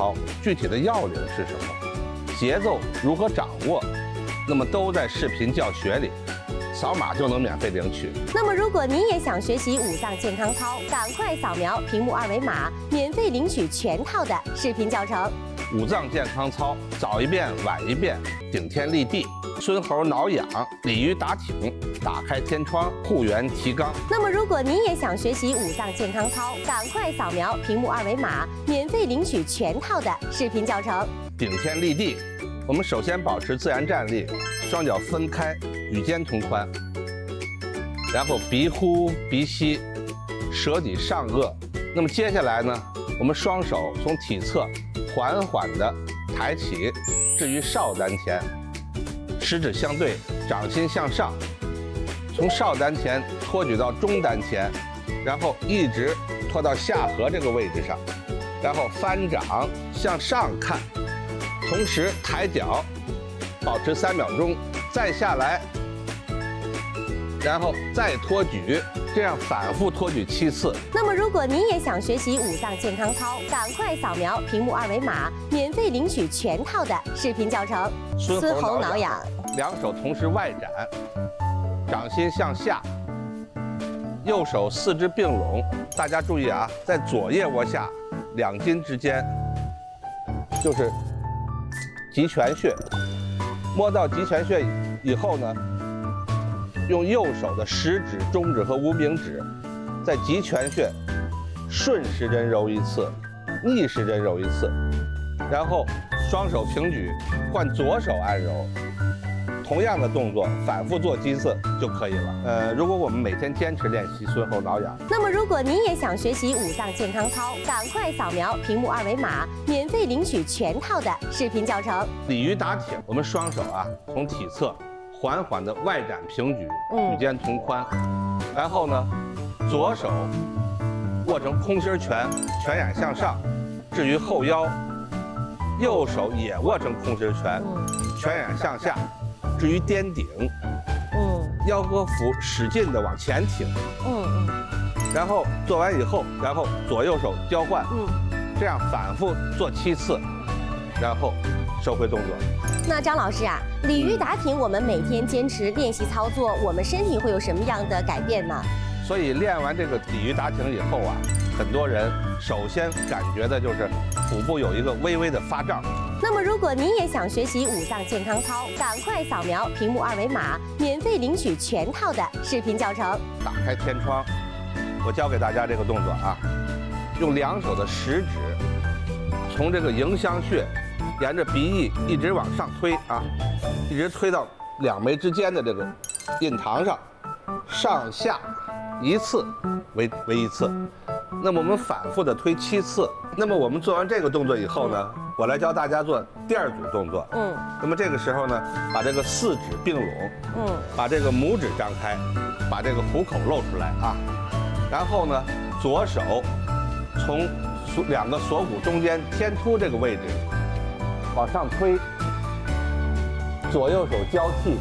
操具体的要领是什么，节奏如何掌握，那么都在视频教学里，扫码就能免费领取。 那么如果您也想学习五脏健康操，赶快扫描屏幕二维码，免费领取全套的视频教程。 五脏健康操，早一遍晚一遍，顶天立地，孙猴挠痒，鲤鱼打挺，打开天窗，护元提肛。 那么如果您也想学习五脏健康操，赶快扫描屏幕二维码，免费领取全套的视频教程。 顶天立地，我们首先保持自然站立，双脚分开，与肩同宽，然后鼻呼鼻吸，舌抵上颚。那么接下来呢，我们双手从体侧缓缓地抬起，置于少丹田，食指相对，掌心向上，从少丹田托举到中丹田，然后一直托到下颌这个位置上，然后翻掌向上看，同时抬脚，保持3秒钟，再下来，然后再托举，这样反复托举7次。 那么如果您也想学习五脏健康操，赶快扫描屏幕二维码，免费领取全套的视频教程。 孙猴挠痒，两手同时外展，掌心向下，右手四肢并拢。大家注意啊，在左腋窝下2筋之间就是极泉穴，摸到极泉穴以后呢，用右手的食指、中指和无名指，在极泉穴顺时针揉1次，逆时针揉1次，然后双手平举，换左手按揉，同样的动作反复做几次就可以了。如果我们每天坚持练习孙猴挠痒， 那么如果您也想学习五脏健康操，赶快扫描屏幕二维码，免费领取全套的视频教程。 鲤鱼打挺，我们双手啊从体侧缓缓的外展平举，与肩同宽，然后呢，左手握成空心拳，拳眼向上，置于后腰，右手也握成空心拳，拳眼向下，置于颠顶，腰和腹使劲的往前挺，然后做完以后，然后左右手交换，这样反复做7次，然后收回动作。 那张老师啊，鲤鱼打挺，我们每天坚持练习操作，我们身体会有什么样的改变呢？ 所以练完这个鲤鱼打挺以后啊，很多人首先感觉的就是腹部有一个微微的发胀。 那么如果您也想学习五脏健康操，赶快扫描屏幕二维码，免费领取全套的视频教程。 打开天窗，我教给大家这个动作啊，用2手的食指从这个迎香穴沿着鼻翼一直往上推啊，一直推到2眉之间的这个印堂上，上下1次为1次。那么我们反复的推7次。那么我们做完这个动作以后呢，我来教大家做第2组动作。那么这个时候呢，把这个4指并拢，把这个拇指张开，把这个虎口露出来啊。然后呢，左手从2个锁骨中间天突这个位置往上推，左右手交替，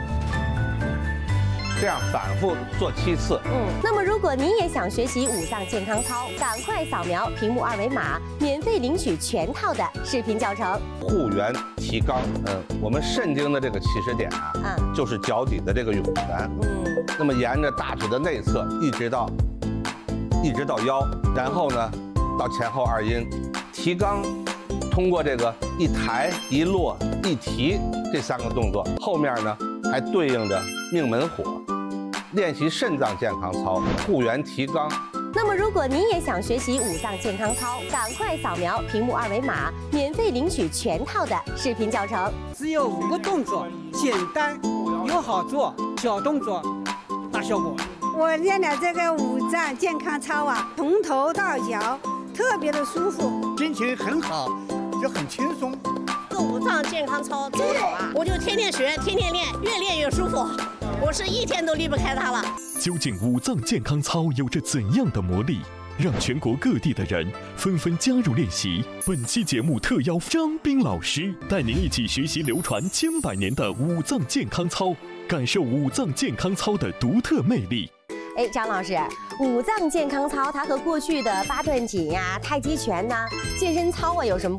这样反复做7次。 那么如果您也想学习五脏健康操，赶快扫描屏幕二维码，免费领取全套的视频教程。 护元提肛，我们肾经的这个起始点啊，就是脚底的这个涌泉。那么沿着大腿的内侧一直到腰，然后呢到前后2阴，提肛。通过这个一抬一落一提这3个动作，后面呢还对应着命门火，练习肾脏健康操，护元提肛。 那么如果您也想学习五脏健康操，赶快扫描屏幕二维码，免费领取全套的视频教程。 只有5个动作，简单又好做，小动作大效果。 我练的这个五脏健康操啊，从头到脚特别的舒服， 心情很好，就很轻松。 这五脏健康操真好啊！我就天天学，天天练，越练越舒服。我是一天都离不开它了。 究竟五脏健康操有着怎样的魔力，让全国各地的人纷纷加入练习？本期节目特邀张斌老师带您一起学习流传千百年的五脏健康操，感受五脏健康操的独特魅力。 张老师，五脏健康操它和过去的8段锦呀、太极拳呐、健身操啊有什么